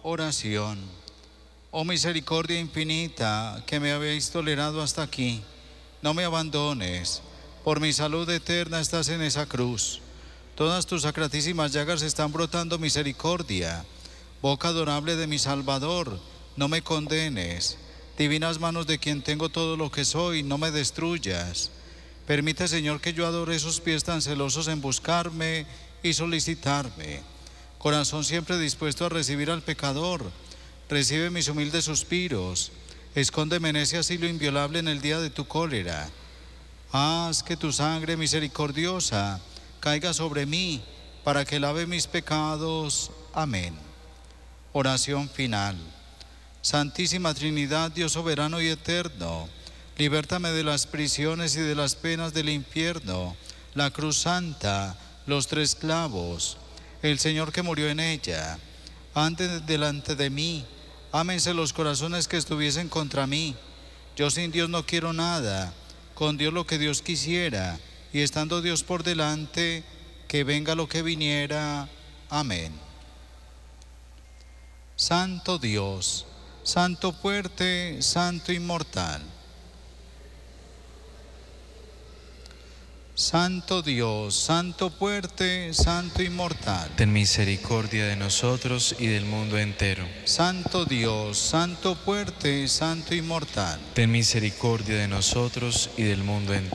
Oración. Oh misericordia infinita, que me habéis tolerado hasta aquí, no me abandones. Por mi salud eterna estás en esa cruz. Todas tus sacratísimas llagas están brotando misericordia. Boca adorable de mi Salvador, no me condenes. Divinas manos de quien tengo todo lo que soy, no me destruyas. Permite, Señor, que yo adore esos pies tan celosos en buscarme y solicitarme. Corazón siempre dispuesto a recibir al pecador, recibe mis humildes suspiros. Escóndeme en ese asilo inviolable en el día de tu cólera. Haz que tu sangre misericordiosa caiga sobre mí, para que lave mis pecados. Amén. Oración final. Santísima Trinidad, Dios soberano y eterno, libértame de las prisiones y de las penas del infierno, la cruz santa, los 3 clavos, el Señor que murió en ella. Ande delante de mí, ámense los corazones que estuviesen contra mí. Yo sin Dios no quiero nada, con Dios lo que Dios quisiera, y estando Dios por delante, que venga lo que viniera. Amén. Santo Dios, Santo fuerte, Santo inmortal. Santo Dios, Santo fuerte, Santo inmortal. Ten misericordia de nosotros y del mundo entero. Santo Dios, Santo fuerte, Santo inmortal. Ten misericordia de nosotros y del mundo entero.